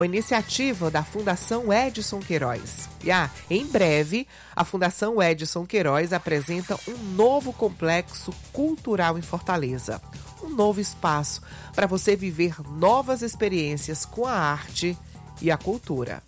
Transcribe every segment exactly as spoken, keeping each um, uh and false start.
Uma iniciativa da Fundação Edson Queiroz. E ah, em breve, a Fundação Edson Queiroz apresenta um novo complexo cultural em Fortaleza. Um novo espaço para você viver novas experiências com a arte e a cultura.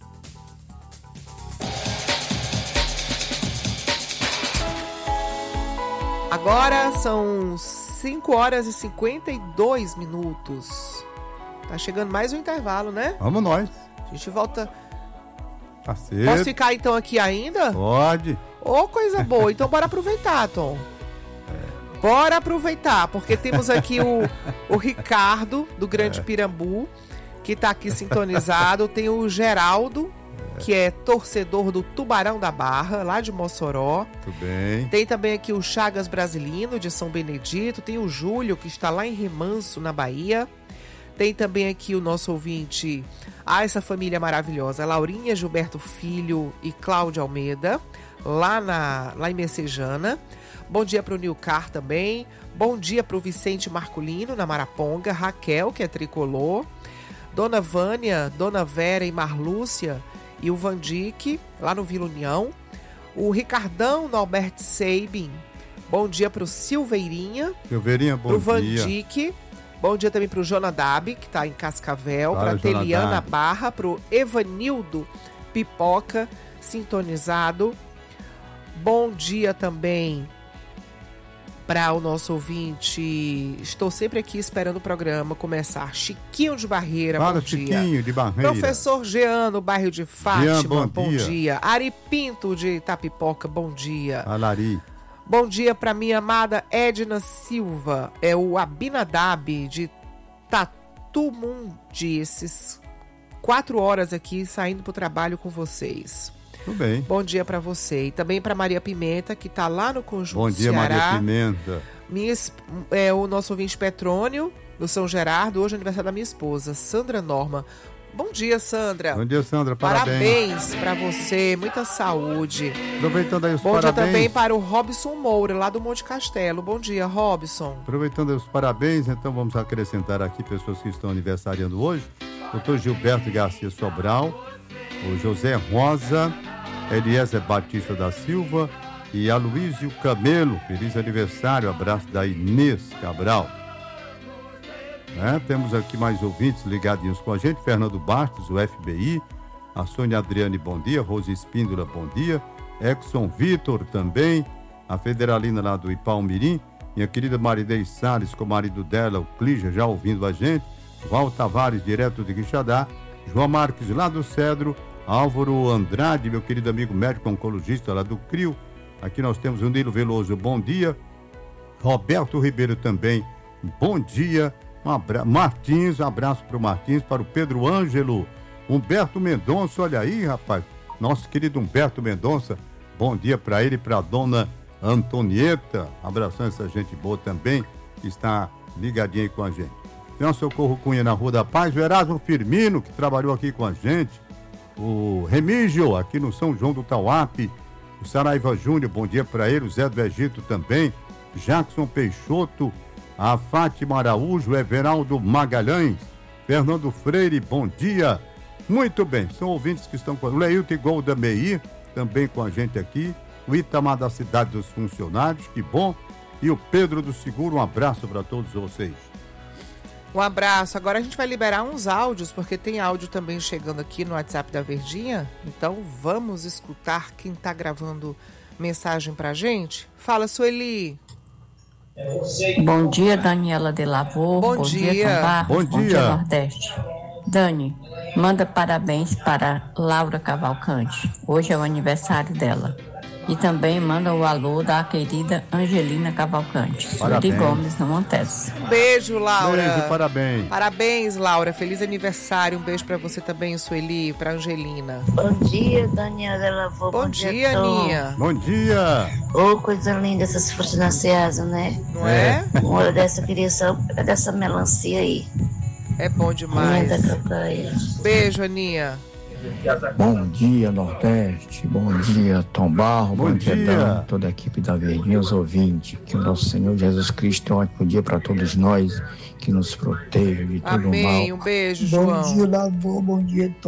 Agora são cinco horas e cinquenta e dois minutos. Tá chegando mais um intervalo, né? Vamos nós. A gente volta. Tá cedo. Posso ficar então aqui ainda? Pode. Ô, oh, coisa boa. Então bora aproveitar, Tom. É. Bora aproveitar, porque temos aqui o, o Ricardo, do Grande é. Pirambu, que tá aqui sintonizado. Tem o Geraldo, é. que é torcedor do Tubarão da Barra, lá de Mossoró. Tudo bem. Tem também aqui o Chagas Brasilino, de São Benedito. Tem o Júlio, que está lá em Remanso, na Bahia. Tem também aqui o nosso ouvinte, ah, essa família maravilhosa, Laurinha Gilberto Filho e Cláudia Almeida, lá, na, lá em Messejana. Bom dia para o Nilcar também. Bom dia para o Vicente Marculino, na Maraponga. Raquel, que é tricolor. Dona Vânia, Dona Vera e Marlúcia e o Vandique, lá no Vila União. O Ricardão, Norberto Seibin. Bom dia para o Silveirinha. Silveirinha, bom pro dia. Para o Vandique. Bom dia também para o Jonadab, que está em Cascavel, para a Teliana Barra, para o Evanildo Pipoca, sintonizado. Bom dia também para o nosso ouvinte, estou sempre aqui esperando o programa começar. Chiquinho de Barreira, Fala, bom Chiquinho dia. Chiquinho de Barreira. Professor Jean, no bairro de Fátima, Jean, bom, bom dia. dia. Ari Pinto, de Itapipoca, bom dia. Alari. Bom dia para minha amada Edna Silva, é o Abinadab de Tatumundi, esses quatro horas aqui saindo para o trabalho com vocês. Tudo bem. Bom dia para você. E também para Maria Pimenta, que está lá no Conjunto Bom dia, Ceará. Maria Pimenta. Minha, é, o nosso ouvinte Petrônio, do São Gerardo, hoje é aniversário da minha esposa, Sandra Norma. Bom dia, Sandra. Bom dia, Sandra. Parabéns. Parabéns para você, muita saúde. Aproveitando aí os Bom parabéns. dia também para o Robson Moura, lá do Monte Castelo. Bom dia, Robson. Aproveitando aí os parabéns, então vamos acrescentar aqui pessoas que estão aniversariando hoje. doutor Gilberto Garcia Sobral, o José Rosa, Eliezer Batista da Silva e Aloísio Camelo. Feliz aniversário, abraço da Inês Cabral. É, temos aqui mais ouvintes ligadinhos com a gente, Fernando Bastos, o F B I, a Sônia Adriane, bom dia, Rose Espíndola, bom dia, Exxon Vitor também, a Federalina lá do Ipaumirim, minha querida Maridei Salles, com o marido dela, o Clígia, já ouvindo a gente, Val Tavares, direto de Quixadá, João Marques lá do Cedro, Álvaro Andrade, meu querido amigo médico oncologista lá do CRIO, aqui nós temos o Nilo Veloso, bom dia, Roberto Ribeiro também, bom dia, Um abra... Martins, um abraço para o Martins, para o Pedro Ângelo, Humberto Mendonça, olha aí, rapaz, nosso querido Humberto Mendonça, bom dia para ele e para a dona Antonieta, abraçando essa gente boa também, que está ligadinha aí com a gente. Tem o Socorro Cunha na Rua da Paz, o Erasmo Firmino, que trabalhou aqui com a gente, o Remígio, aqui no São João do Tauape, o Saraiva Júnior, bom dia para ele, o Zé do Egito também, Jackson Peixoto, a Fátima Araújo, o Everaldo Magalhães, Fernando Freire, bom dia. Muito bem, são ouvintes que estão com o Leilton Golda Meir, também com a gente aqui, o Itamar da Cidade dos Funcionários, que bom, e o Pedro do Seguro, um abraço para todos vocês. Um abraço. Agora a gente vai liberar uns áudios, porque tem áudio também chegando aqui no WhatsApp da Verdinha, então vamos escutar quem está gravando mensagem pra gente. Fala, Sueli. Bom dia, Daniela de Lavor. Bom, bom dia. dia, Tom Barros. Bom, bom dia. dia, Nordeste. Dani, manda parabéns para Laura Cavalcante. Hoje é o aniversário dela. E também manda o alô da querida Angelina Cavalcante. Sueli Gomes, no Montes. Um beijo, Laura. Beijo, parabéns. Parabéns, Laura. Feliz aniversário. Um beijo pra você também, Sueli, pra Angelina. Bom dia, Daniela de Lavor. Bom, bom dia, dia Aninha. Bom dia. Ô, oh, coisa linda essas frutas na Ceasa, né? Não é? Uma hora dessa eu queria só dessa melancia aí. É bom demais. Beijo, Aninha. Bom dia, Nordeste. Bom dia, Tom Barro. Bom, bom dia, Dan, toda a equipe da Verdinha, os ouvintes. Que o nosso Senhor Jesus Cristo tenha um ótimo dia para todos nós, que nos proteja de todo Amém. mal. Um beijo, João. Bom dia, Lavor. Bom dia, Tom.